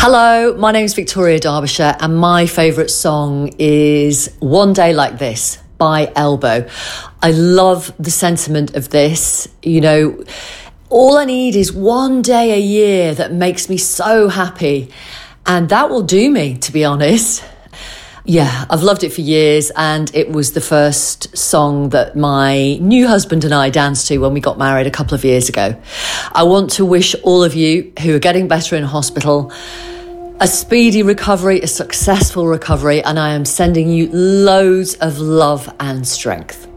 Hello, my name is Victoria Derbyshire and my favourite song is One Day Like This by Elbow. I love the sentiment of this. You know, all I need is one day a year that makes me so happy, and that will do me, to be honest. Yeah, I've loved it for years, and it was the first song that my new husband and I danced to when we got married a couple of years ago. I want to wish all of you who are getting better in hospital a speedy recovery, a successful recovery, and I am sending you loads of love and strength.